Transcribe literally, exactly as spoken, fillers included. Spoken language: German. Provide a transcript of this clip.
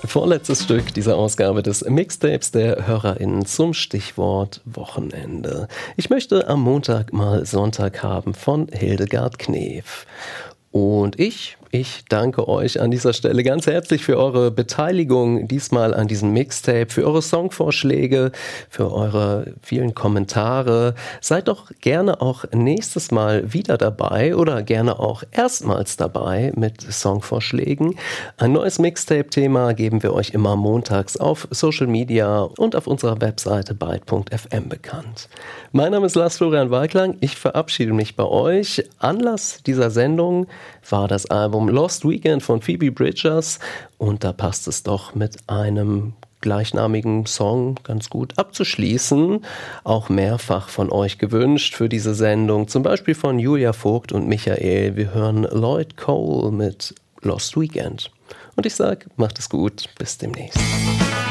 Vorletztes Stück dieser Ausgabe des Mixtapes der HörerInnen zum Stichwort Wochenende. Ich möchte am Montag mal Sonntag haben von Hildegard Knef. Und ich, ich danke euch an dieser Stelle ganz herzlich für eure Beteiligung diesmal an diesem Mixtape, für eure Songvorschläge, für eure vielen Kommentare. Seid doch gerne auch nächstes Mal wieder dabei oder gerne auch erstmals dabei mit Songvorschlägen. Ein neues Mixtape-Thema geben wir euch immer montags auf Social Media und auf unserer Webseite byte punkt f m bekannt. Mein Name ist Lars Florian Walklang, ich verabschiede mich bei euch. Anlass dieser Sendung war das Album Lost Weekend von Phoebe Bridgers und da passt es doch mit einem gleichnamigen Song ganz gut abzuschließen. Auch mehrfach von euch gewünscht für diese Sendung, zum Beispiel von Julia Vogt und Michael. Wir hören Lloyd Cole mit Lost Weekend. Und ich sage, macht es gut, bis demnächst.